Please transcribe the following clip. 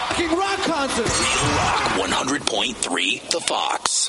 fucking rock concert. Real Rock 100.3 The Fox.